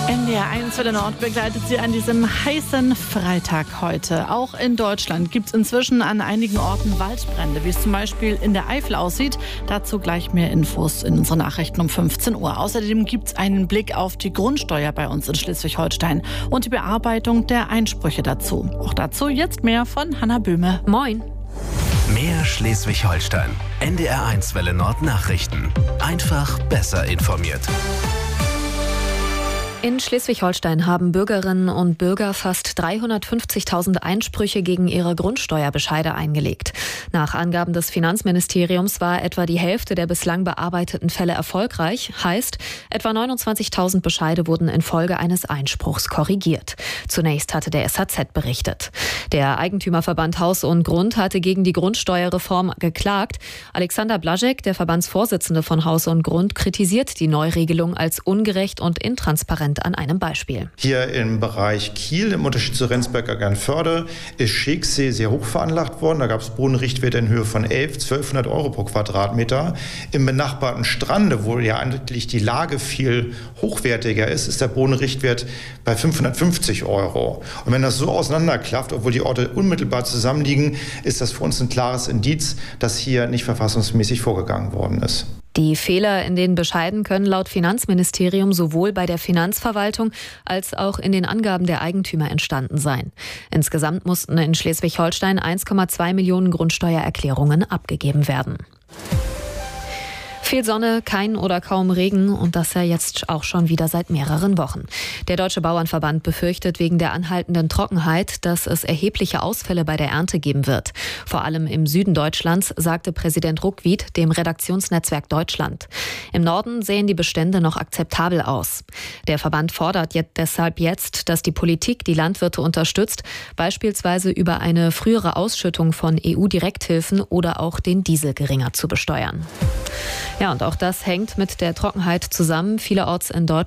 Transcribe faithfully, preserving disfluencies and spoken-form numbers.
N D R eins Welle Nord begleitet Sie an diesem heißen Freitag heute. Auch in Deutschland gibt es inzwischen an einigen Orten Waldbrände, wie es zum Beispiel in der Eifel aussieht. Dazu gleich mehr Infos in unseren Nachrichten um fünfzehn Uhr. Außerdem gibt es einen Blick auf die Grundsteuer bei uns in Schleswig-Holstein und die Bearbeitung der Einsprüche dazu. Auch dazu jetzt mehr von Hanna Böhme. Moin. Mehr Schleswig-Holstein. N D R eins Welle Nord Nachrichten. Einfach besser informiert. In Schleswig-Holstein haben Bürgerinnen und Bürger fast dreihundertfünfzigtausend Einsprüche gegen ihre Grundsteuerbescheide eingelegt. Nach Angaben des Finanzministeriums war etwa die Hälfte der bislang bearbeiteten Fälle erfolgreich. Heißt, etwa neunundzwanzigtausend Bescheide wurden infolge eines Einspruchs korrigiert. Zunächst hatte der S H Z berichtet. Der Eigentümerverband Haus und Grund hatte gegen die Grundsteuerreform geklagt. Alexander Blaschek, der Verbandsvorsitzende von Haus und Grund, kritisiert die Neuregelung als ungerecht und intransparent. An einem Beispiel. Hier im Bereich Kiel, im Unterschied zu Rendsberg-Eckernförde, ist Scheeksee sehr hoch veranlagt worden. Da gab es Bodenrichtwerte in Höhe von elf, zwölfhundert Euro pro Quadratmeter. Im benachbarten Strande, wo ja eigentlich die Lage viel hochwertiger ist, ist der Bodenrichtwert bei fünfhundertfünfzig Euro. Und wenn das so auseinanderklafft, obwohl die Orte unmittelbar zusammenliegen, ist das für uns ein klares Indiz, dass hier nicht verfassungsmäßig vorgegangen worden ist. Die Fehler in den Bescheiden können laut Finanzministerium sowohl bei der Finanzverwaltung als auch in den Angaben der Eigentümer entstanden sein. Insgesamt mussten in Schleswig-Holstein eins Komma zwei Millionen Grundsteuererklärungen abgegeben werden. Viel Sonne, kein oder kaum Regen und das ja jetzt auch schon wieder seit mehreren Wochen. Der Deutsche Bauernverband befürchtet wegen der anhaltenden Trockenheit, dass es erhebliche Ausfälle bei der Ernte geben wird. Vor allem im Süden Deutschlands, sagte Präsident Ruckwied dem Redaktionsnetzwerk Deutschland. Im Norden sehen die Bestände noch akzeptabel aus. Der Verband fordert jetzt deshalb jetzt, dass die Politik die Landwirte unterstützt, beispielsweise über eine frühere Ausschüttung von E U-Direkthilfen oder auch den Diesel geringer zu besteuern. Ja, und auch das hängt mit der Trockenheit zusammen. Vielerorts in Deutschland